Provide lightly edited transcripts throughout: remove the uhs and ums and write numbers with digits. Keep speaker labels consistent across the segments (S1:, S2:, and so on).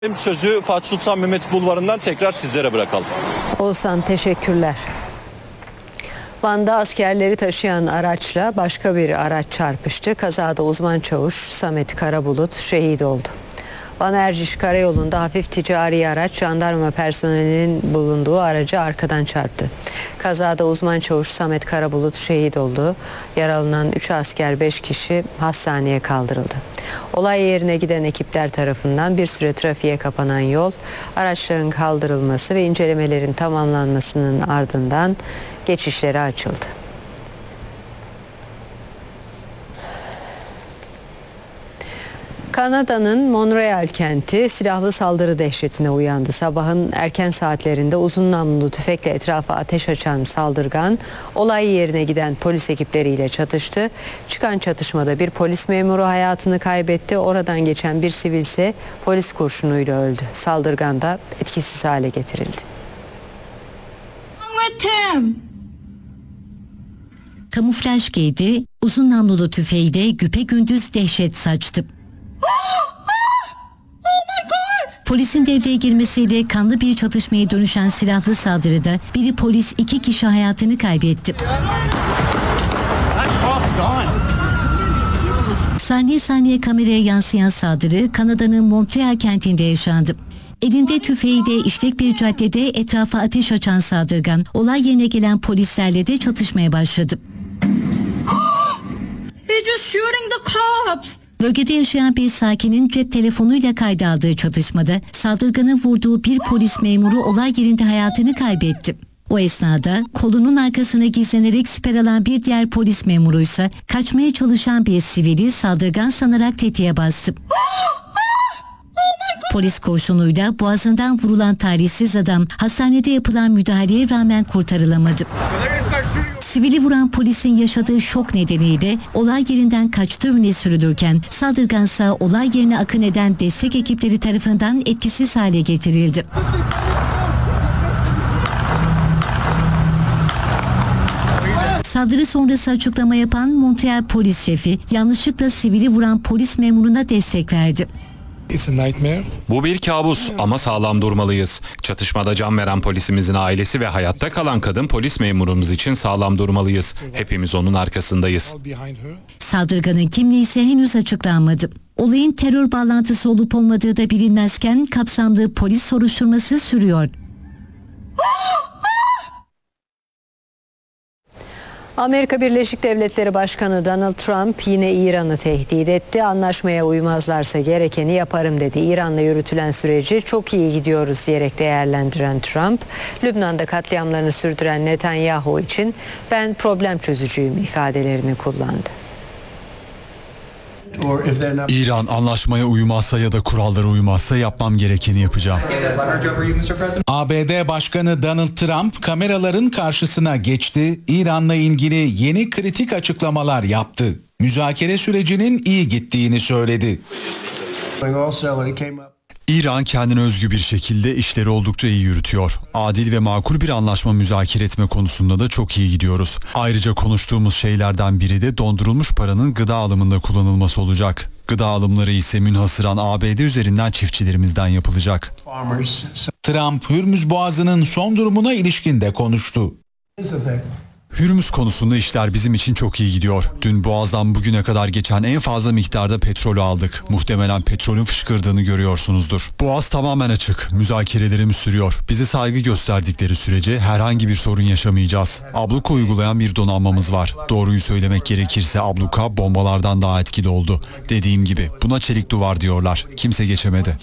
S1: Sözü Fatih Sultan Mehmet Bulvarı'ndan tekrar sizlere bırakalım.
S2: Oğuzhan, teşekkürler. Van'da askerleri taşıyan araçla başka bir araç çarpıştı. Kazada uzman çavuş Samet Karabulut şehit oldu. Van Erciş Karayolu'nda hafif ticari araç jandarma personelinin bulunduğu aracı arkadan çarptı. Kazada uzman çavuş Samet Karabulut şehit oldu. Yaralanan 3 asker 5 kişi hastaneye kaldırıldı. Olay yerine giden ekipler tarafından bir süre trafiğe kapanan yol, araçların kaldırılması ve incelemelerin tamamlanmasının ardından geçişleri açıldı. Kanada'nın Montreal kenti silahlı saldırı dehşetine uyandı. Sabahın erken saatlerinde uzun namlulu tüfekle etrafa ateş açan saldırgan olay yerine giden polis ekipleriyle çatıştı. Çıkan çatışmada bir polis memuru hayatını kaybetti. Oradan geçen bir sivil ise polis kurşunuyla öldü. Saldırgan da etkisiz hale getirildi.
S3: Kamuflaj giydi, uzun namlulu tüfeğiyle güpegündüz dehşet saçtı. Polisin devreye girmesiyle kanlı bir çatışmaya dönüşen silahlı saldırıda biri polis 2 kişi hayatını kaybetti. Saniye saniye kameraya yansıyan saldırı Kanada'nın Montreal kentinde yaşandı. Elinde tüfeğiyle işlek bir caddede etrafa ateş açan saldırgan olay yerine gelen polislerle de çatışmaya başladı.
S4: He's just shooting the cops.
S3: Bölgede yaşayan bir sakinin cep telefonuyla kayda aldığı çatışmada saldırganın vurduğu bir polis memuru olay yerinde hayatını kaybetti. O esnada kolunun arkasına gizlenerek siper alan bir diğer polis memuruysa kaçmaya çalışan bir sivili saldırgan sanarak tetiğe bastı. Polis kurşunuyla boğazından vurulan talihsiz adam hastanede yapılan müdahaleye rağmen kurtarılamadı. Sivili vuran polisin yaşadığı şok nedeniyle olay yerinden kaçtığı öne sürülürken saldırgansa olay yerine akın eden destek ekipleri tarafından etkisiz hale getirildi. Saldırı sonrası açıklama yapan Montreal polis şefi yanlışlıkla sivili vuran polis memuruna destek verdi.
S5: Bu bir kabus ama sağlam durmalıyız. Çatışmada can veren polisimizin ailesi ve hayatta kalan kadın polis memurumuz için sağlam durmalıyız. Hepimiz onun arkasındayız.
S3: Saldırganın kimliği ise henüz açıklanmadı. Olayın terör bağlantısı olup olmadığı da bilinmezken kapsamlı polis soruşturması sürüyor.
S2: Amerika Birleşik Devletleri Başkanı Donald Trump yine İran'ı tehdit etti. Anlaşmaya uymazlarsa gerekeni yaparım dedi. İran'la yürütülen süreci çok iyi gidiyoruz diyerek değerlendiren Trump, Lübnan'da katliamlarını sürdüren Netanyahu için ben problem çözücüyüm ifadelerini kullandı.
S6: İran anlaşmaya uymazsa ya da kurallara uymazsa yapmam gerekeni yapacağım.
S7: ABD Başkanı Donald Trump kameraların karşısına geçti, İran'la ilgili yeni kritik açıklamalar yaptı. Müzakere sürecinin iyi gittiğini söyledi.
S6: İran kendine özgü bir şekilde işleri oldukça iyi yürütüyor. Adil ve makul bir anlaşma müzakere etme konusunda da çok iyi gidiyoruz. Ayrıca konuştuğumuz şeylerden biri de dondurulmuş paranın gıda alımında kullanılması olacak. Gıda alımları ise münhasıran ABD üzerinden çiftçilerimizden yapılacak.
S7: Trump, Hürmüz Boğazı'nın son durumuna ilişkin de konuştu.
S6: Hürmüz konusunda işler bizim için çok iyi gidiyor. Dün Boğaz'dan bugüne kadar geçen en fazla miktarda petrolü aldık. Muhtemelen petrolün fışkırdığını görüyorsunuzdur. Boğaz tamamen açık. Müzakerelerimiz sürüyor. Bize saygı gösterdikleri sürece herhangi bir sorun yaşamayacağız. Abluka uygulayan bir donanmamız var. Doğruyu söylemek gerekirse abluka bombalardan daha etkili oldu. Dediğim gibi buna çelik duvar diyorlar. Kimse geçemedi.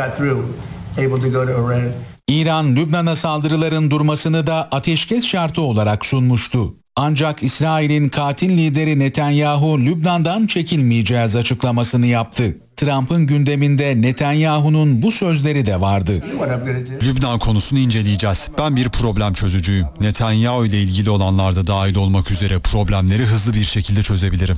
S7: İran, Lübnan'a saldırıların durmasını da ateşkes şartı olarak sunmuştu. Ancak İsrail'in katil lideri Netanyahu, Lübnan'dan çekilmeyeceğiz açıklamasını yaptı. Trump'ın gündeminde Netanyahu'nun bu sözleri de vardı.
S6: Lübnan konusunu inceleyeceğiz. Ben bir problem çözücüyüm. Netanyahu ile ilgili olanlar da dahil olmak üzere problemleri hızlı bir şekilde çözebilirim.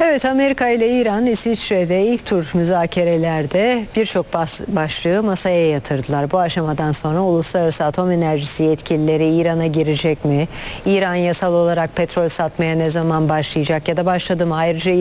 S2: Evet, Amerika ile İran İsviçre'de ilk tur müzakerelerde birçok başlığı masaya yatırdılar. Bu aşamadan sonra Uluslararası Atom Enerjisi yetkilileri İran'a girecek mi? İran yasal olarak petrol satmaya ne zaman başlayacak ya da başladı mı? Ayrıca